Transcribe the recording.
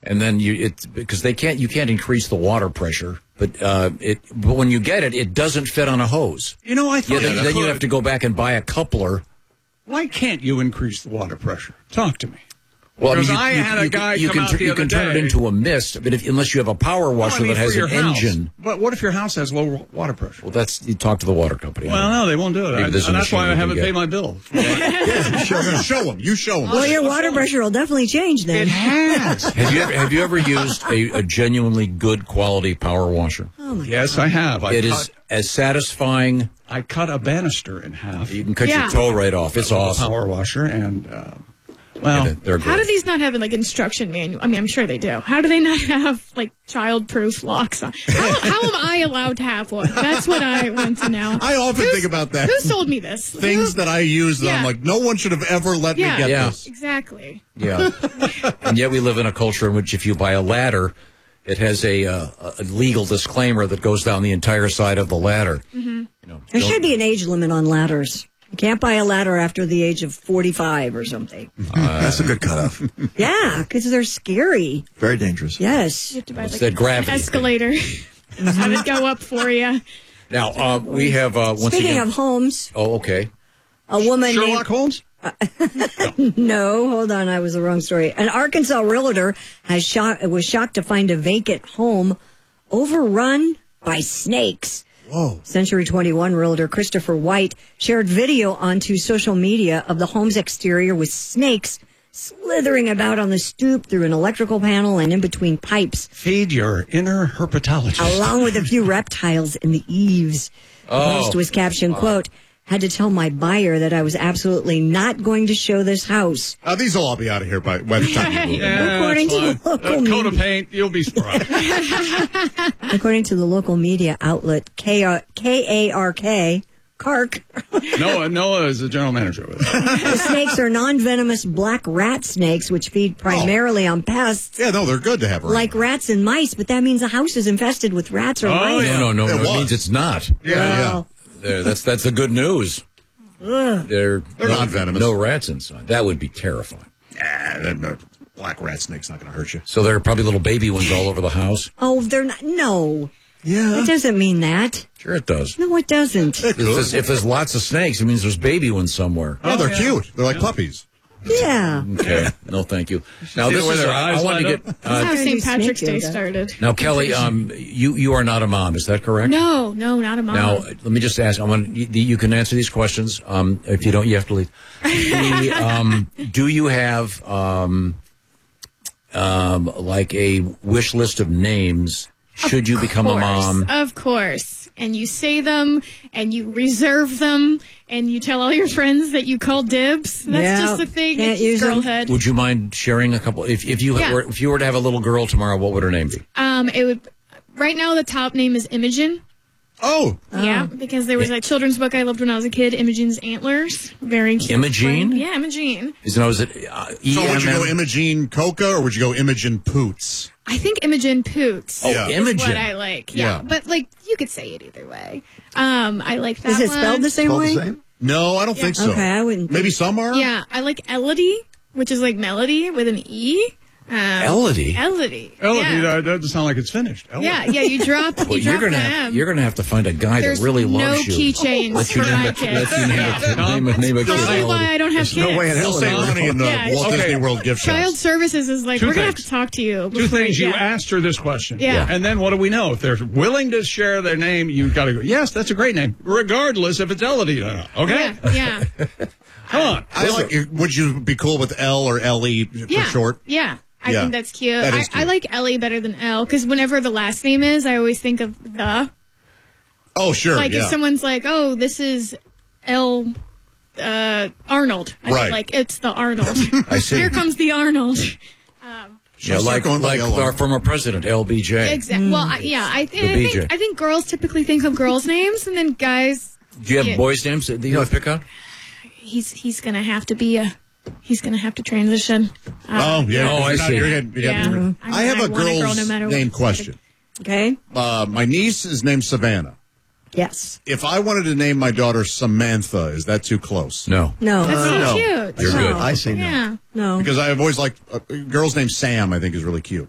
And then because you can't increase the water pressure, but when you get it, it doesn't fit on a hose. I thought then you have to go back and buy a coupler. Why can't you increase the water pressure? Talk to me. Well, because I had a guy come out the other day. You can turn it into a mist, but unless you have a power washer that has an engine. But what if your house has low water pressure? Well, you talk to the water company. Well, no, they won't do it. And that's why I haven't paid my bill. Show them. You show them. Well, your water pressure will definitely change then. It has. Have you ever used a genuinely good quality power washer? Oh my yes, God. I have. It is as satisfying. I cut a banister in half. You can cut your toe right off. It's awesome. Power washer and. Well, they're great. How do these not have instruction manual? I mean, I'm sure they do. How do they not have child-proof locks on? How am I allowed to have one? That's what I want to know. I often think about that. Who sold me this? Things that I use that I'm like, no one should have ever let me get this. Exactly. Yeah. And yet we live in a culture in which if you buy a ladder, it has a legal disclaimer that goes down the entire side of the ladder. Mm-hmm. There should be an age limit on ladders. You can't buy a ladder after the age of 45 or something. That's a good cutoff. Yeah, because they're scary. Very dangerous. Yes. You have to buy that gravity an escalator. Have it go up for you. Now, we have, once Speaking again... of homes. Oh, okay. A woman Sherlock Holmes? No, hold on. I was the wrong story. An Arkansas realtor was shocked to find a vacant home overrun by snakes. Whoa. Century 21 realtor Christopher White shared video onto social media of the home's exterior with snakes slithering about on the stoop through an electrical panel and in between pipes. Feed your inner herpetologist. Along with a few reptiles in the eaves. The post was captioned, quote, had to tell my buyer that I was absolutely not going to show this house. These will all be out of here by the time you move. According to the local coat of paint, you'll be surprised. According to the local media outlet KARK, Noah is the general manager of it. The snakes are non-venomous black rat snakes, which feed primarily on pests. Yeah, no, they're good to have around. Like rats and mice, but that means the house is infested with rats or mice. No, it means it's not. Yeah. That's the good news. They're non-venomous. No rats inside. That would be terrifying. Nah, black rat snake's not going to hurt you. So there are probably little baby ones all over the house? Oh, they're not. No. Yeah. It doesn't mean that. Sure it does. No, it doesn't. If there's lots of snakes, it means there's baby ones somewhere. Oh, they're cute. They're like puppies. Yeah. Okay. No, thank you. Now, this is I wanted to get... That's how St. Patrick's Day started. Now, Kelly, you are not a mom. Is that correct? No, not a mom. Now, let me just ask. You can answer these questions. If you don't, you have to leave. Do you have like a wish list of names should you become a mom? Of course. And you say them, and you reserve them, and you tell all your friends that you call dibs. That's just the thing. Can't it's use girlhood. Would you mind sharing a couple? If you were to have a little girl tomorrow, what would her name be? It would. Right now, the top name is Imogen. Oh. Yeah, because there was a children's book I loved when I was a kid, Imogen's Antlers. Very cute. Imogen? Yeah, Imogen. So would you go Imogen Coca or would you go Imogen Poots? I think Imogen Poots. Oh, yeah. Imogen. Is what I like. Yeah. But you could say it either way. I like that. Is it spelled the same way? No, I don't think so. Okay, I wouldn't. Maybe some are? Yeah, I like Elodie, which is like melody with an E. Elodie? Elodie. That doesn't sound like it's finished. Elodie. Yeah, you drop. Well, you're gonna have to find a guy that really loves you. No keychains for my kids. Name a kid. This is why I don't have kids. No way in hell. They'll save money in the Walt Disney World gift shop. Child Services is like, Two we're going to have things. to talk to you. Two things. You asked her this question. Yeah. And then what do we know? If they're willing to share their name, you've got to go, yes, that's a great name, regardless if it's Elodie or not. Okay? Yeah. Come on. Would you be cool with L or LE for short? Yeah. I think that's cute. That is cute. I like Ellie better than L, because whenever the last name is, I always think of the. Oh, sure. Like if someone's like, oh, this is L. Arnold. It's the Arnold. I see. Here comes the Arnold. Like our former president, LBJ. Exactly. Well, I think girls typically think of girls' names, and then guys. Do you have boys' names that you pick up? He's gonna have to be He's going to have to transition. I see. I have a girl's name question. Okay. My niece is named Savannah. Yes. If I wanted to name my daughter Samantha, is that too close? No. That's so cute. You're good. I say no. Yeah. No. Because I've always liked a girl's name Sam, I think is really cute.